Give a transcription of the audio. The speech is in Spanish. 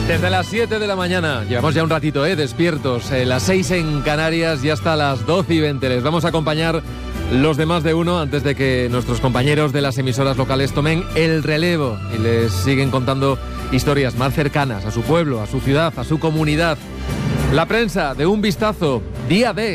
Desde las 7 de la mañana, llevamos ya un ratito despiertos, las 6 en Canarias y hasta las 12:20. Les vamos a acompañar los de Más de Uno antes de que nuestros compañeros de las emisoras locales tomen el relevo y les siguen contando historias más cercanas a su pueblo, a su ciudad, a su comunidad. La prensa de Un Vistazo, día D.